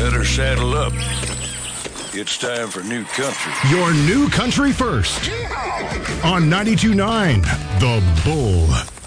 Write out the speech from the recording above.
better saddle up. It's time for New Country. Your new country first. On 92.9 The Bull.